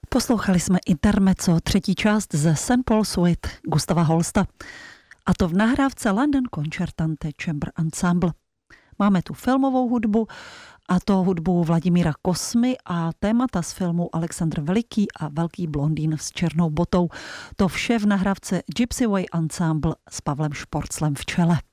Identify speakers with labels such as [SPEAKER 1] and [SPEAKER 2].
[SPEAKER 1] Poslouchali jsme intermezzo, třetí část ze St. Paul Suite Gustava Holsta. A to v nahrávce London Concertante Chamber Ensemble. Máme tu filmovou hudbu, a to hudbu Vladimíra Kosmy a témata z filmu Alexandr Veliký a Velký blondýn s černou botou. To vše v nahrávce Gypsy Way Ensemble s Pavlem Šporclem v čele.